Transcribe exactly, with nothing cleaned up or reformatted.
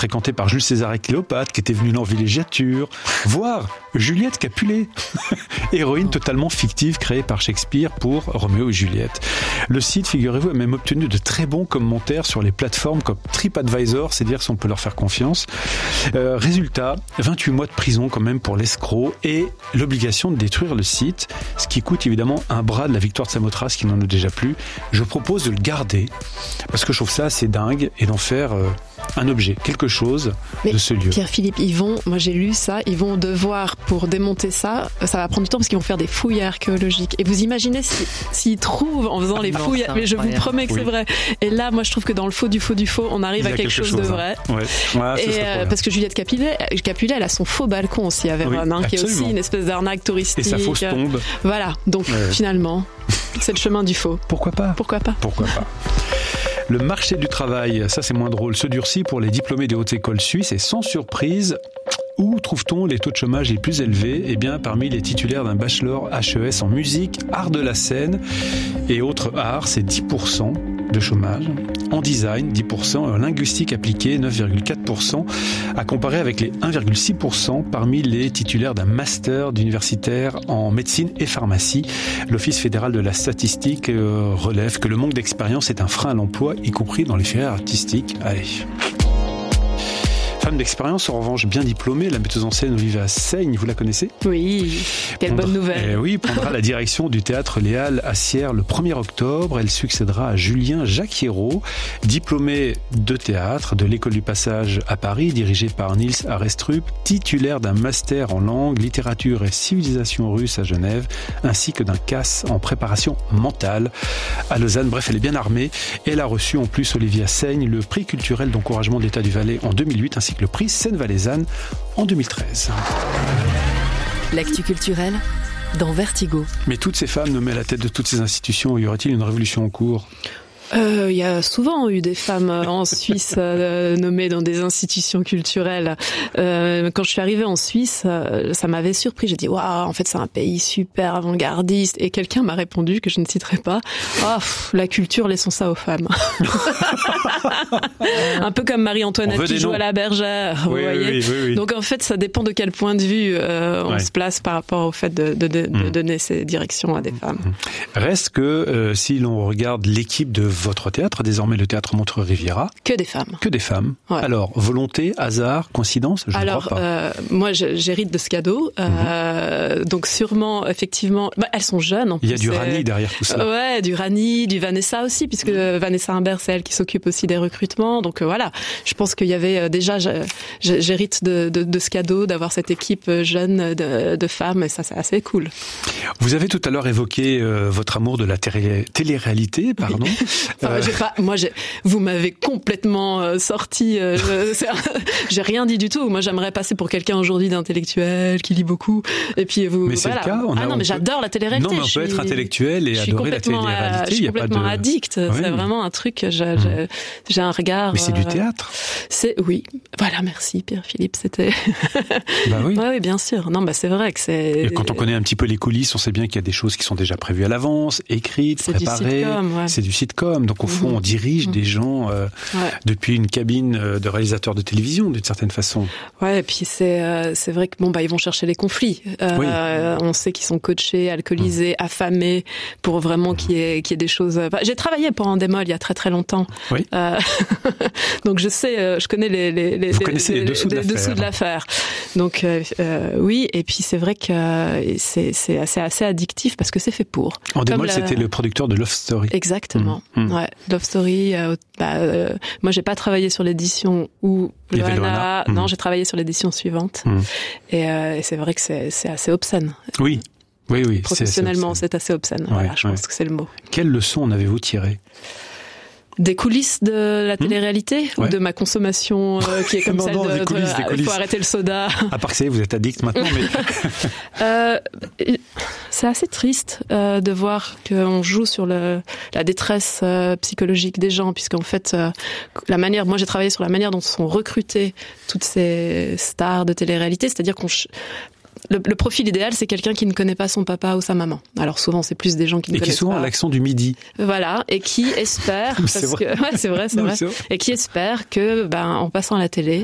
fréquentée par Jules César et Cléopâtre, qui était venue dans villégiature, voire Juliette Capulet, héroïne totalement fictive créée par Shakespeare pour Roméo et Juliette. Le site, figurez-vous, a même obtenu de très bons commentaires sur les plateformes comme TripAdvisor, c'est dire si on peut leur faire confiance. Euh, résultat, vingt-huit mois de prison quand même pour l'escroc et l'obligation de détruire le site, ce qui coûte évidemment un bras de la victoire de Samothrace qui n'en a déjà plus. Je propose de le garder parce que je trouve ça assez dingue et d'en faire euh, un objet, quelque chose mais de ce lieu. Pierre-Philippe, ils vont, moi j'ai lu ça, ils vont devoir, pour démonter ça, ça va prendre du temps parce qu'ils vont faire des fouilles archéologiques. Et vous imaginez si, s'ils trouvent en faisant les non, fouilles, mais je vous promets que oui. c'est vrai. Et là, moi je trouve que dans le faux du faux du faux, on arrive à quelque, quelque chose, chose de vrai. Hein. Ouais. Ouais, et euh, parce que Juliette Capulet, Capulet, elle a son faux balcon aussi à Vérone, oui, hein, qui est aussi une espèce d'arnaque touristique. Et sa fausse tombe. Voilà, donc ouais. finalement, c'est le chemin du faux. Pourquoi pas ? Pourquoi pas ? Pourquoi pas ? Le marché du travail, ça c'est moins drôle, se durcit pour les diplômés des hautes écoles suisses et sans surprise, où trouve-t-on les taux de chômage les plus élevés ? Eh bien, parmi les titulaires d'un bachelor H E S en musique, art de la scène et autres arts, c'est dix pour cent de chômage. En design, dix pour cent. En linguistique appliquée, neuf virgule quatre pour cent. À comparer avec les un virgule six pour cent parmi les titulaires d'un master d'universitaire en médecine et pharmacie. L'Office fédéral de la statistique euh, relève que le manque d'expérience est un frein à l'emploi, y compris dans les filières artistiques. Allez. Femme d'expérience, en revanche, bien diplômée, la metteuse en scène Olivia Seigne, vous la connaissez ? Oui, quelle Prendra, bonne nouvelle. Eh oui, prendra la direction du théâtre Les Halles à Sierre le premier octobre. Elle succédera à Julien Jacquiero, diplômé de théâtre de l'École du Passage à Paris, dirigée par Niels Arestrup, titulaire d'un master en langue, littérature et civilisation russe à Genève, ainsi que d'un C A S en préparation mentale à Lausanne. Bref, elle est bien armée. Elle a reçu en plus, Olivia Seigne, le prix culturel d'encouragement de l'État du Valais en deux mille huit, ainsi que le prix Seine-Valaisanne en deux mille treize. L'actu culturelle dans Vertigo. Mais toutes ces femmes nommées à la tête de toutes ces institutions, y aurait-il une révolution en cours ? Il euh, y a souvent eu des femmes en Suisse euh, nommées dans des institutions culturelles. Euh, quand je suis arrivée en Suisse, euh, ça m'avait surpris. J'ai dit waouh, en fait c'est un pays super avant-gardiste. Et quelqu'un m'a répondu, que je ne citerai pas, oh, pff, la culture, laissons ça aux femmes. Un peu comme Marie-Antoinette qui joue noms. à la bergère, vous oui, voyez. Oui, oui, oui. Donc en fait, ça dépend de quel point de vue euh, on ouais. se place par rapport au fait de, de, de, mmh. de donner ces directions à des femmes. Reste que euh, si l'on regarde l'équipe de votre théâtre, désormais le théâtre Montreux-Riviera. Que des femmes. Que des femmes. Ouais. Alors, volonté, hasard, coïncidence, je Alors, ne crois pas. Euh, moi, j'hérite de ce cadeau. Euh, mm-hmm. Donc, sûrement, effectivement, bah, elles sont jeunes. En Il y a plus, du Rani derrière tout ça. Ouais, du Rani, du Vanessa aussi, puisque mm-hmm. Vanessa Imbert, c'est elle qui s'occupe aussi des recrutements. Donc, euh, voilà. Je pense qu'il y avait euh, déjà, j'hérite de, de, de ce cadeau, d'avoir cette équipe jeune de, de femmes, et ça, c'est assez cool. Vous avez tout à l'heure évoqué euh, votre amour de la télé- télé-réalité, pardon. Oui. Enfin, j'ai pas, moi, j'ai, vous m'avez complètement euh, sorti. Euh, je, j'ai rien dit du tout. Moi, j'aimerais passer pour quelqu'un aujourd'hui d'intellectuel, qui lit beaucoup. Et puis vous. Mais c'est voilà. le cas. On ah a, non, mais j'adore la télé-réalité. Non, mais on peut je être suis, intellectuel et adorer la télé-réalité. Je suis Il y a complètement pas de... addict. Oui. C'est vraiment un truc. J'ai, j'ai, j'ai un regard. Mais c'est euh, du théâtre. C'est oui. Voilà, merci Pierre-Philippe. C'était. Bah oui. Ouais, oui, bien sûr. Non, bah c'est vrai que c'est. Et quand on connaît un petit peu les coulisses, on sait bien qu'il y a des choses qui sont déjà prévues à l'avance, écrites, c'est préparées. Du sitcom, ouais. C'est du sitcom. Donc au fond, mmh. on dirige mmh. des gens euh, ouais. depuis une cabine de réalisateur de télévision, d'une certaine façon. Ouais, et puis c'est euh, c'est vrai que bon bah ils vont chercher les conflits. Euh, oui. On sait qu'ils sont coachés, alcoolisés, mmh. affamés pour vraiment mmh. qu'il y ait qu'il y ait des choses. Enfin, j'ai travaillé pour Endemol il y a très très longtemps. Oui. Euh, donc je sais, je connais les les les, Vous les, connaissez les, les dessous, de, les dessous de l'affaire. Donc euh, euh, oui, et puis c'est vrai que c'est c'est assez assez addictif parce que c'est fait pour. Endemol, la... c'était le producteur de Love Story. Exactement. Mmh. Ouais, Love Story. Euh, bah, euh, moi, j'ai pas travaillé sur l'édition où Loana. Mmh. Non, j'ai travaillé sur l'édition suivante. Mmh. Et, euh, et c'est vrai que c'est, c'est assez obscène. Oui, oui, oui. Professionnellement, c'est assez obscène. C'est assez obscène. Ouais, voilà, je ouais. pense que c'est le mot. Quelle leçon en avez-vous tiré ? Des coulisses de la télé-réalité mmh. ouais. ou de ma consommation euh, qui est comme non, celle non, de... des coulisses, de, des coulisses. Il faut arrêter le soda. À part que ça y est, vous êtes addict maintenant, mais... euh, c'est assez triste euh, de voir qu'on joue sur le, la détresse euh, psychologique des gens, puisqu'en fait, euh, la manière... Moi, j'ai travaillé sur la manière dont sont recrutées toutes ces stars de télé-réalité, c'est-à-dire qu'on... Le, le profil idéal, c'est quelqu'un qui ne connaît pas son papa ou sa maman. Alors souvent, c'est plus des gens qui ne et connaissent pas. Et qui souvent a l'accent du midi. Voilà, et qui espèrent, parce c'est que ouais, c'est vrai, c'est, non, vrai. c'est vrai, et qui espèrent que, ben, en passant à la télé,